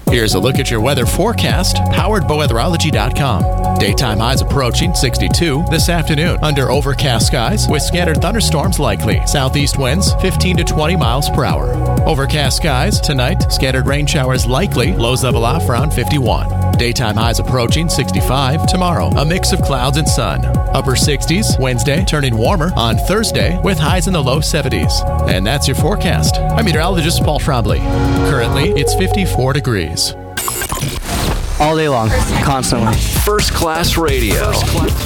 Here's a look at your weather forecast, powered by weatherology.com. Daytime highs approaching 62 this afternoon under overcast skies with scattered thunderstorms likely. Southeast winds 15 to 20 miles per hour. Overcast skies tonight, scattered rain showers likely, lows level off around 51. Daytime highs approaching 65 tomorrow, a mix of clouds and sun. Upper 60s Wednesday, turning warmer on Thursday with highs in the low 70s. And that's your forecast. I'm meteorologist Paul Trombley. Currently, it's 54 degrees. All day long, constantly. First Class Radio.